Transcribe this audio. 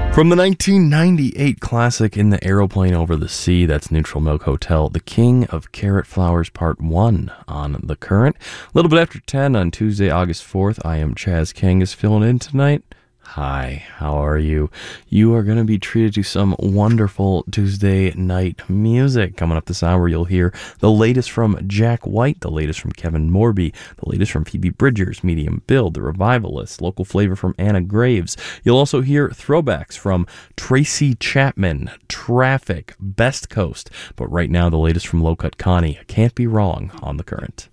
From the 1998 classic In the Aeroplane Over the Sea, that's Neutral Milk Hotel, The King of Carrot Flowers Part 1 on The Current. A little bit after 10 on Tuesday, August 4th, I am Chaz Kangas filling in tonight. Hi, how are you? You are going to be treated to some wonderful Tuesday night music. Coming up this hour, you'll hear the latest from Jack White, the latest from Kevin Morby, the latest from Phoebe Bridgers, Medium Build, The Revivalists, local flavor from Anna Graves. You'll also hear throwbacks from Tracy Chapman, Traffic, Best Coast. But right now, the latest from Low Cut Connie. Can't Be Wrong on The Current.